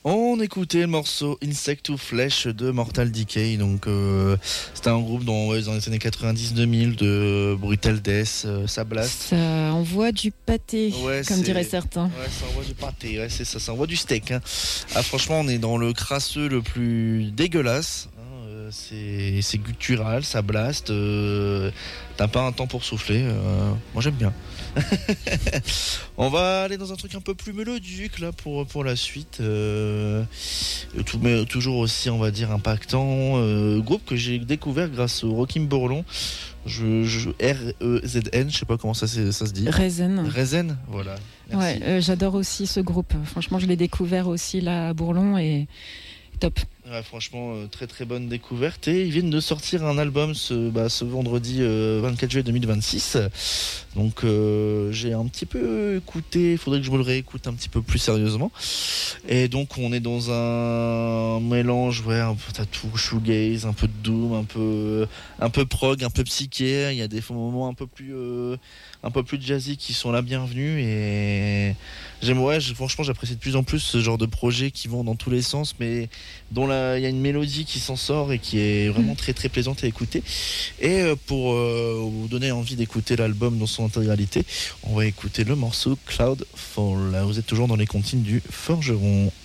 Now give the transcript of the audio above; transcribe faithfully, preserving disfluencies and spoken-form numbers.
On écoutait le morceau Insect to Flesh de Mortal Decay. Donc, euh, c'était un groupe dans, ouais, dans les années quatre-vingt-dix deux mille de Brutal Death, euh, ça blast. Ça envoie du pâté, Ouais, comme c'est... diraient certains. Ouais, ça envoie du pâté, ouais, c'est ça, ça envoie du steak. Hein. Ah, franchement, on est dans le crasseux le plus dégueulasse. Hein, euh, c'est, c'est guttural, ça blast. Euh, t'as pas un temps pour souffler. Euh, moi, j'aime bien. On va aller dans un truc un peu plus mélodique là pour, pour la suite. Euh, tout, mais toujours aussi, on va dire, impactant. Euh, groupe que j'ai découvert grâce au Rockim Borlon. Je, je, R E Z N, je sais pas comment ça, ça se dit. Rezen. Rezen, voilà. Merci. Ouais, euh, j'adore aussi ce groupe. Franchement, je l'ai découvert aussi là à Bourlon et top. Ouais, franchement, euh, très très bonne découverte. Et ils viennent de sortir un album ce, bah, ce vendredi euh, vingt-quatre juillet deux mille vingt-six. Donc euh, j'ai un petit peu écouté, il faudrait que je me le réécoute un petit peu plus sérieusement. Et donc on est dans un mélange, ouais, un peu, t'as tout, shoegaze, un peu de doom, un peu, un peu prog, un peu psyché. Il y a des moments un peu plus, euh, un peu plus jazzy qui sont la bienvenue. Et j'aime, ouais, franchement, j'apprécie de plus en plus ce genre de projets qui vont dans tous les sens, mais dont la il y a une mélodie qui s'en sort et qui est vraiment très très plaisante à écouter. Et pour euh, vous donner envie d'écouter l'album dans son intégralité, on va écouter le morceau Cloud Fall. Vous êtes toujours dans les comptines du Forgeron.